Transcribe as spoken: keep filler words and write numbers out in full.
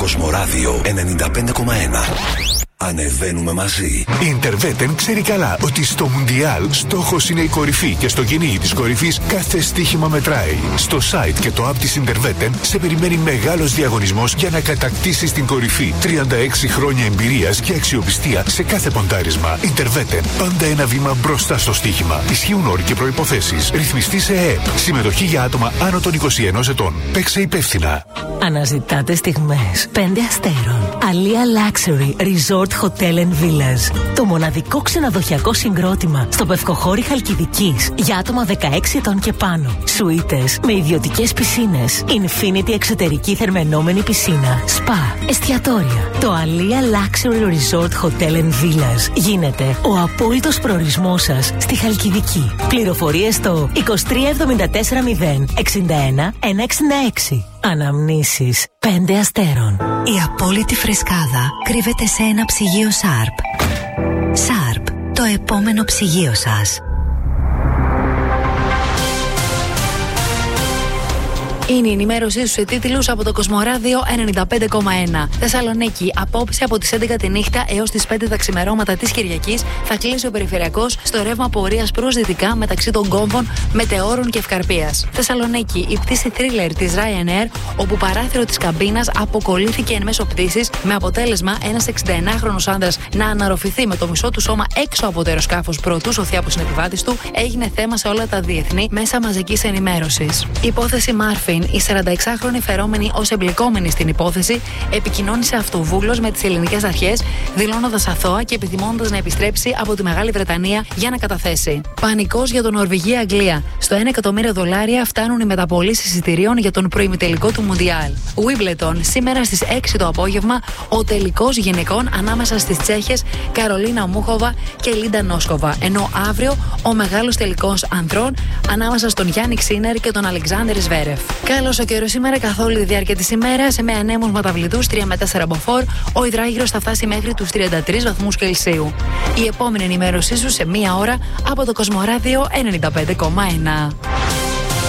Κοσμοράδιο ενενήντα πέντε κόμμα ένα. Ανεβαίνουμε μαζί. Η Interveten ξέρει καλά ότι στο Μουντιάλ στόχος είναι η κορυφή και στο κυνήγι της κορυφής κάθε στοίχημα μετράει. Στο site και το app της Interveten σε περιμένει μεγάλος διαγωνισμός για να κατακτήσεις την κορυφή. τριάντα έξι χρόνια εμπειρίας και αξιοπιστία σε κάθε ποντάρισμα. Interveten. Πάντα ένα βήμα μπροστά στο στοίχημα. Ισχύουν όροι και προϋποθέσεις. Ρυθμιστή σε ΕΕΠ. Συμμετοχή για άτομα άνω των είκοσι ενός ετών. Παίξε υπεύθυνα. Αναζητάτε στιγμές πέντε αστέρων. Αλία Luxury Resort Hotel and Villas. Το μοναδικό ξενοδοχειακό συγκρότημα στο Πευκοχώρι Χαλκιδικής για άτομα δεκαέξι ετών και πάνω. Σουίτες με ιδιωτικές πισίνες. Infinity εξωτερική θερμαινόμενη πισίνα. Σπα. Εστιατόρια. Το Αλία Luxury Resort Hotel and Villas γίνεται ο απόλυτος προορισμός σας στη Χαλκιδική. Πληροφορίες στο είκοσι τρία εβδομήντα τέσσερα μηδέν εξήντα ένα εκατόν εξήντα έξι. Αναμνήσεις πέντε αστέρων. Η απόλυτη φρεσκάδα κρύβεται σε ένα ψυγείο Sharp. Sharp, το επόμενο ψυγείο σας. Είναι η ενημέρωσή σου σε τίτλους από το Κοσμοράδιο ενενήντα πέντε κόμμα ένα. Θεσσαλονίκη, απόψε από τις έντεκα τη νύχτα έως τις πέντε τα ξημερώματα της Κυριακής θα κλείσει ο περιφερειακός στο ρεύμα πορείας προς δυτικά μεταξύ των κόμβων Μετεώρων και Ευκαρπίας. Θεσσαλονίκη, η πτήση Thriller της Ryanair, όπου παράθυρο της καμπίνας αποκολλήθηκε εν μέσω πτήσης, με αποτέλεσμα ένας εξηνταενάχρονος άνδρας να αναρροφηθεί με το μισό του σώμα έξω από το αεροσκάφος προτού σωθεί από συνεπιβάτης του, έγινε θέμα σε όλα τα διεθνή μέσα μαζικής ενημέρωσης. Υπόθεση Μάρφη. Η σαρανταεξάχρονη φερόμενη ως εμπλεκόμενη στην υπόθεση επικοινώνησε αυτοβούλος με τις ελληνικές αρχές, δηλώνοντας αθώα και επιθυμώντας να επιστρέψει από τη Μεγάλη Βρετανία για να καταθέσει. Πανικός για τον Νορβηγία-Αγγλία. Στο ένα εκατομμύριο δολάρια φτάνουν οι μεταπωλήσεις εισιτηρίων για τον προημιτελικό του Μουντιάλ. Wimbledon, σήμερα στις έξι το απόγευμα, ο τελικός γυναικών ανάμεσα στις Τσέχες Καρολίνα Μούχοβα και Λίντα Νόσκοβα. Ενώ αύριο ο μεγάλος τελικός ανδρών ανάμεσα στον Γιάννη Ξίνερ και τον Αλεξάνδρ Σβέρεφ. Καλώς ο καιρός σήμερα καθ' όλη τη διάρκεια της ημέρας, με ανέμους μεταβλητούς τρία με τέσσερα μποφόρ, ο υδράγυρος θα φτάσει μέχρι τους τριάντα τρεις βαθμούς Κελσίου. Η επόμενη ενημέρωσή σου σε μία ώρα από το Κοσμοράδιο ενενήντα πέντε κόμμα ένα.